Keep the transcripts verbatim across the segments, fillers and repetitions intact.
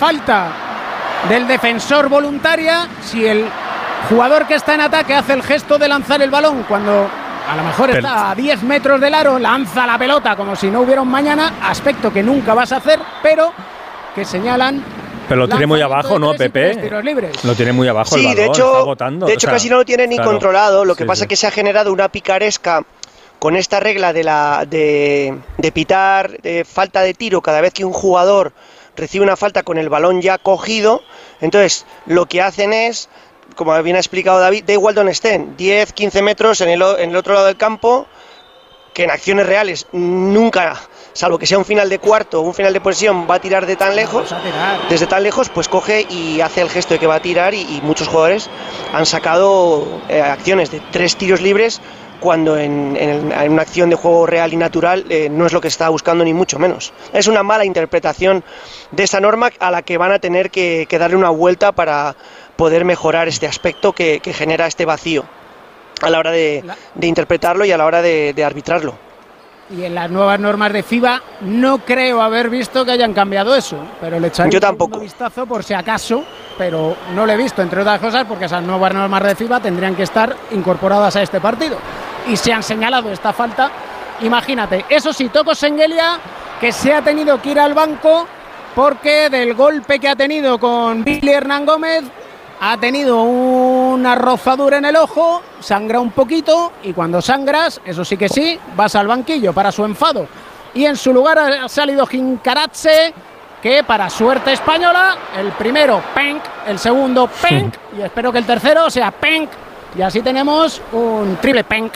falta del defensor voluntaria si el jugador que está en ataque hace el gesto de lanzar el balón cuando a lo mejor está a diez metros del aro, lanza la pelota como si no hubiera un mañana, aspecto que nunca vas a hacer, pero que señalan. Pero lo tiene muy abajo, ¿no, Pepe? Lo tiene muy abajo sí, el balón, de hecho, está agotando. de hecho o sea, casi no lo tiene ni claro, controlado, lo que sí, pasa sí. es que se ha generado una picaresca con esta regla de, la, de, de pitar de falta de tiro cada vez que un jugador recibe una falta con el balón ya cogido. Entonces lo que hacen es, como bien ha explicado David, da igual donde estén, diez, quince metros en el, en el otro lado del campo, que en acciones reales nunca, salvo que sea un final de cuarto o un final de posesión, va a tirar de tan lejos, desde tan lejos, pues coge y hace el gesto de que va a tirar, y, y muchos jugadores han sacado eh, acciones de tres tiros libres cuando en, en, en una acción de juego real y natural eh, no es lo que está buscando ni mucho menos. Es una mala interpretación de esta norma a la que van a tener que, que darle una vuelta para poder mejorar este aspecto que, que genera este vacío a la hora de, de interpretarlo y a la hora de, de arbitrarlo. Y en las nuevas normas de FIBA no creo haber visto que hayan cambiado eso, pero le echaré un vistazo por si acaso, pero no lo he visto, entre otras cosas porque esas nuevas normas de FIBA tendrían que estar incorporadas a este partido y se han señalado esta falta. Imagínate, eso sí, Toko Sengelia, que se ha tenido que ir al banco porque del golpe que ha tenido con Billy Hernán Gómez ha tenido una rozadura en el ojo, sangra un poquito, y cuando sangras, eso sí que sí, vas al banquillo para su enfado. Y en su lugar ha salido Jinkaradze, que para suerte española, el primero, penk, el segundo, penk, y espero que el tercero sea penk, y así tenemos un triple penk.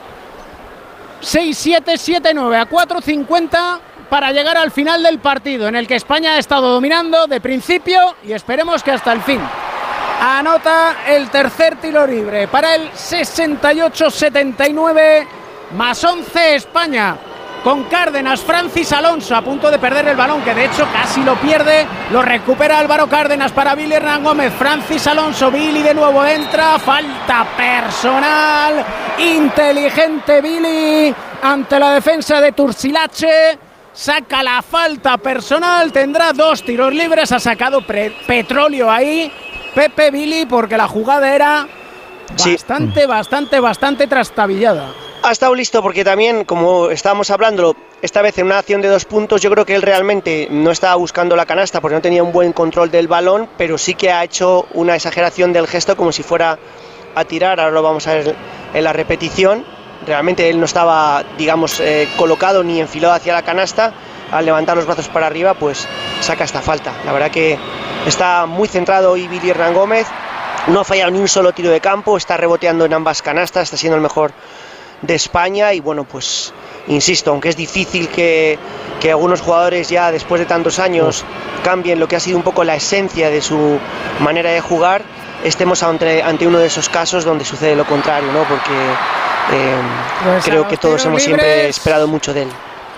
seis siete, siete nueve a cuatro cincuenta para llegar al final del partido, en el que España ha estado dominando de principio y esperemos que hasta el fin. Anota el tercer tiro libre para el sesenta y ocho setenta y nueve, más once España, con Cárdenas, Francis Alonso a punto de perder el balón, que de hecho casi lo pierde, lo recupera Álvaro Cárdenas para Billy Hernán Gómez, Francis Alonso, Billy de nuevo entra, falta personal, inteligente Billy ante la defensa de Turcilache, saca la falta personal, tendrá dos tiros libres, ha sacado petróleo ahí Pepe Billy, porque la jugada era bastante, sí. bastante, bastante trastabillada. Ha estado listo porque también, como estábamos hablando, esta vez en una acción de dos puntos, yo creo que él realmente no estaba buscando la canasta porque no tenía un buen control del balón, pero sí que ha hecho una exageración del gesto como si fuera a tirar. Ahora lo vamos a ver en la repetición. Realmente él no estaba, digamos, eh, colocado ni enfilado hacia la canasta. Al levantar los brazos para arriba, pues saca esta falta. La verdad que está muy centrado hoy Billy Hernán Gómez, no ha fallado ni un solo tiro de campo, está reboteando en ambas canastas, está siendo el mejor de España. Y bueno, pues insisto, aunque es difícil que, que algunos jugadores ya después de tantos años cambien lo que ha sido un poco la esencia de su manera de jugar, estemos ante, ante uno de esos casos donde sucede lo contrario, ¿no? Porque eh, pues creo que todos hemos libres. siempre esperado mucho de él.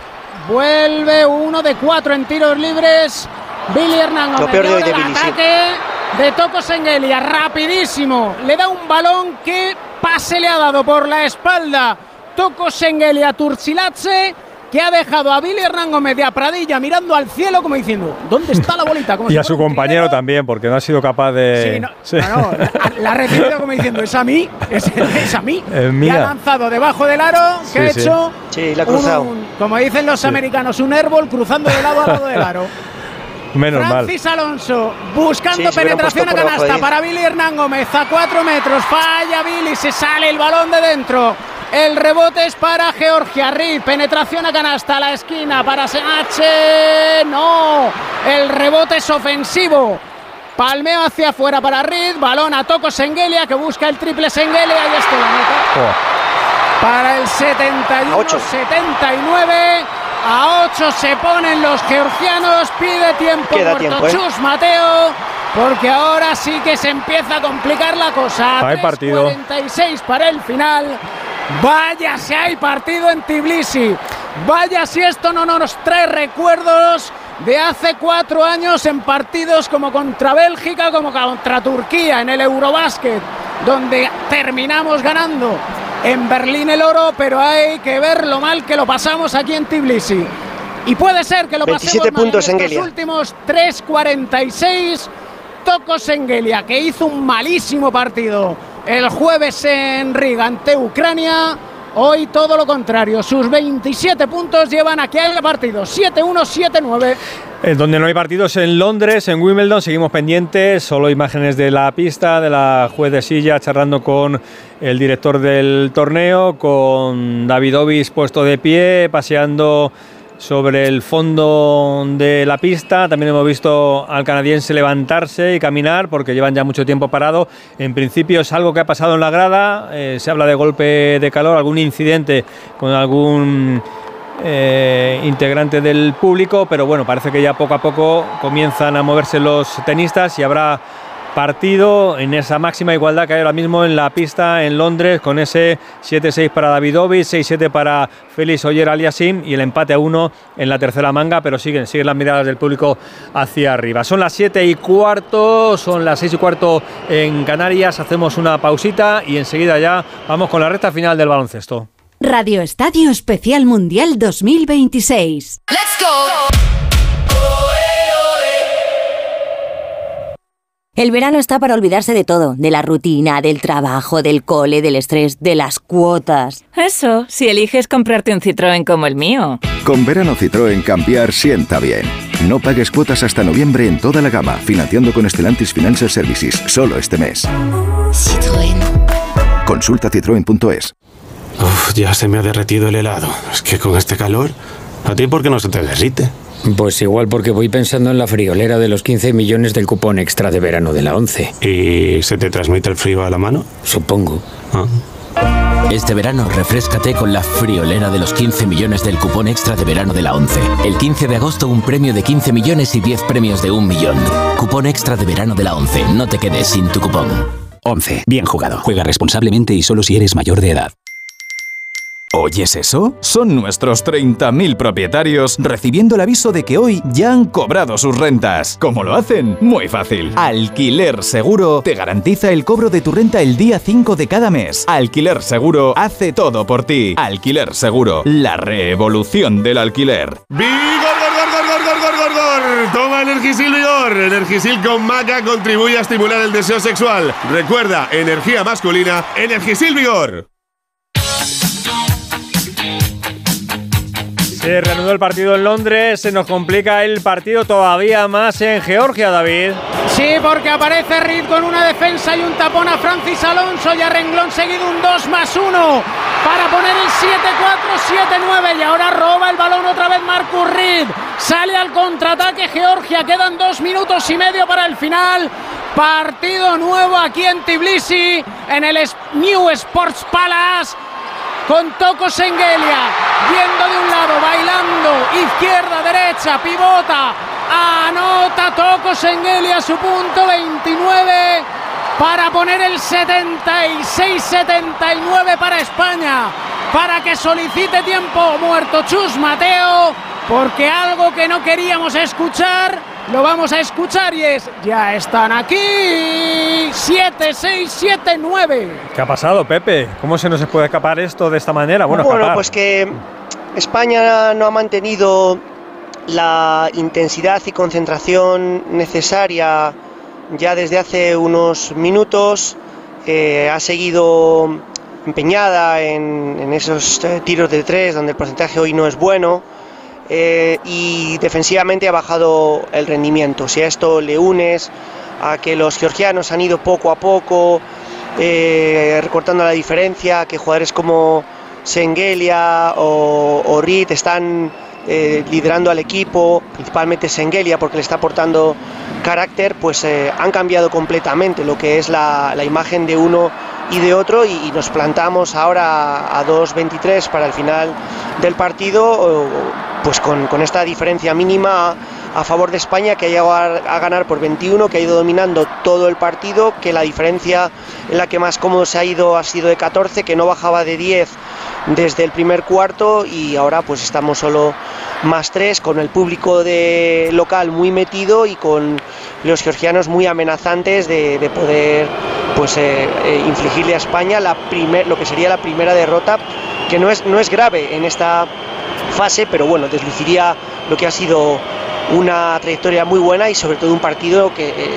Vuelve uno de cuatro en tiros libres Billy Hernán Gómez. Lo peor de hoy de Billy, ataque sí. de Toko Sengelia, rapidísimo, le da un balón que pase le ha dado por la espalda Toko Sengelia a Turcilache, que ha dejado a Billy Hernán Gómez de a Pradilla mirando al cielo como diciendo, ¿dónde está la bolita? Como y si a su compañero trinero. También, porque no ha sido capaz de... Sí, no, sí. no, no la, la ha recibido como diciendo, es a mí, es, es a mí. Eh, y ha lanzado debajo del aro, que sí, ha hecho, sí, la ha cruzado. Un, un, como dicen los sí. americanos, un airball cruzando de lado a lado del aro. Menos Francis mal. Alonso buscando sí, penetración a canasta para Billy Hernán Gómez a cuatro metros, falla Billy, se sale el balón de dentro. El rebote es para Georgia. Reed, penetración a canasta a la esquina para Senache. No, el rebote es ofensivo. Palmeo hacia afuera para Reed. Balón a Toko Sengelia, que busca el triple Sengelia. Y esto la nota. Oh. Para el setenta y uno setenta y nueve. A ocho se ponen los georgianos. Pide tiempo Queda muerto tiempo, ¿eh? Chus Mateo, porque ahora sí que se empieza a complicar la cosa. Hay partido. cuarenta y seis para el final. Vaya si hay partido en Tbilisi. Vaya si esto no nos trae recuerdos de hace cuatro años en partidos como contra Bélgica, como contra Turquía en el Eurobásquet, donde terminamos ganando en Berlín el oro, pero hay que ver lo mal que lo pasamos aquí en Tbilisi. Y puede ser que lo veintisiete pasemos puntos mal en Senghelia. estos últimos tres cuarenta y seis. Toko Senghelia, que hizo un malísimo partido el jueves en Riga ante Ucrania. Hoy todo lo contrario, sus veintisiete puntos llevan aquí al partido, siete uno, siete nueve. Eh, donde no hay partidos en Londres, en Wimbledon, seguimos pendientes, solo imágenes de la pista, de la juez de silla charlando con el director del torneo, con Davidovich puesto de pie, paseando sobre el fondo de la pista. También hemos visto al canadiense levantarse y caminar porque llevan ya mucho tiempo parado. En principio es algo que ha pasado en la grada, eh, se habla de golpe de calor, algún incidente con algún eh, integrante del público, pero bueno, parece que ya poco a poco comienzan a moverse los tenistas y habrá partido en esa máxima igualdad que hay ahora mismo en la pista en Londres, con ese siete seis para Davidovich, seis siete para Félix Auger-Aliassime y el empate a uno en la tercera manga, pero siguen, siguen las miradas del público hacia arriba. Son las siete y cuarto, son las seis y cuarto en Canarias, hacemos una pausita y enseguida ya vamos con la recta final del baloncesto. Radio Estadio Especial Mundial dos mil veintiséis. ¡Let's go! El verano está para olvidarse de todo, de la rutina, del trabajo, del cole, del estrés, de las cuotas. Eso, si eliges comprarte un Citroën como el mío. Con verano Citroën cambiar sienta bien. No pagues cuotas hasta noviembre en toda la gama, financiando con Stellantis Financial Services, solo este mes. Citroën. Consulta citroen punto es. Uf, ya se me ha derretido el helado. Es que con este calor, ¿a ti por qué no se te derrite? Pues igual porque voy pensando en la friolera de los quince millones del cupón extra de verano de la ONCE. ¿Y se te transmite el frío a la mano? Supongo. Ah. Este verano refréscate con la friolera de los quince millones del cupón extra de verano de la ONCE. El quince de agosto un premio de quince millones y diez premios de un millón. Cupón extra de verano de la ONCE. No te quedes sin tu cupón. ONCE. Bien jugado. Juega responsablemente y solo si eres mayor de edad. ¿Oyes eso? Son nuestros treinta mil propietarios recibiendo el aviso de que hoy ya han cobrado sus rentas. ¿Cómo lo hacen? Muy fácil. Alquiler Seguro te garantiza el cobro de tu renta el día cinco de cada mes. Alquiler Seguro hace todo por ti. Alquiler Seguro, la revolución del alquiler. ¡Vigor, gor, gor, gor, gor, gor, gor, gor! Toma Energisil Vigor. Energisil con maca contribuye a estimular el deseo sexual. Recuerda, energía masculina, Energisil Vigor. Se reanudó el partido en Londres, se nos complica el partido todavía más en Georgia, David. Sí, porque aparece Reed con una defensa y un tapón a Francis Alonso y a renglón seguido un dos más uno para poner el siete cuatro, siete nueve y ahora roba el balón otra vez Marcus Reed. Sale al contraataque Georgia, quedan dos minutos y medio para el final. Partido nuevo aquí en Tbilisi, en el New Sports Palace. Con Toko Senghelia, yendo de un lado, bailando, izquierda, derecha, pivota, anota Toko Senghelia su punto veintinueve para poner el setenta y seis setenta y nueve para España, para que solicite tiempo muerto Chus Mateo, porque algo que no queríamos escuchar lo vamos a escuchar y es, ya están aquí, siete seis, siete nueve. ¿Qué ha pasado, Pepe? ¿Cómo se nos puede escapar esto de esta manera? Bueno, bueno escapar. Pues que España no ha mantenido la intensidad y concentración necesaria ya desde hace unos minutos, eh, ha seguido empeñada en, en esos eh, tiros de tres donde el porcentaje hoy no es bueno. Eh, y defensivamente ha bajado el rendimiento. Si a esto le unes a que los georgianos han ido poco a poco eh, recortando la diferencia, que jugadores como Senghelia o, o Reed están eh, liderando al equipo, principalmente Senghelia porque le está aportando carácter, pues eh, han cambiado completamente lo que es la, la imagen de uno y de otro y, y nos plantamos ahora a dos veintitrés para el final del partido, pues con, con esta diferencia mínima a, a favor de España, que ha llegado a, a ganar por veintiuno, que ha ido dominando todo el partido, que la diferencia en la que más cómodo se ha ido ha sido de catorce, que no bajaba de diez desde el primer cuarto y ahora pues estamos solo más tres, con el público de local muy metido y con los georgianos muy amenazantes de, de poder pues eh, eh, infligirle a España la primer, lo que sería la primera derrota, que no es, no es grave en esta fase, pero bueno, desluciría lo que ha sido una trayectoria muy buena y sobre todo un partido que eh,